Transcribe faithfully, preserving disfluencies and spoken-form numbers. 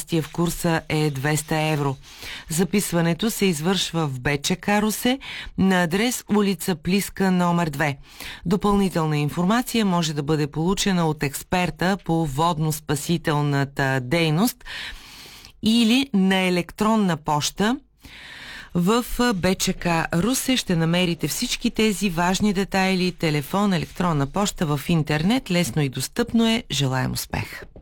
участие в курса е двеста евро. Записването се извършва в БЧК Русе на адрес улица Плиска номер две. Допълнителна информация може да бъде получена от експерта по водно-спасителната дейност или на електронна поща. В БЧК Русе ще намерите всички тези важни детайли, телефон, електронна поща в интернет. Лесно и достъпно е. Желаем успех!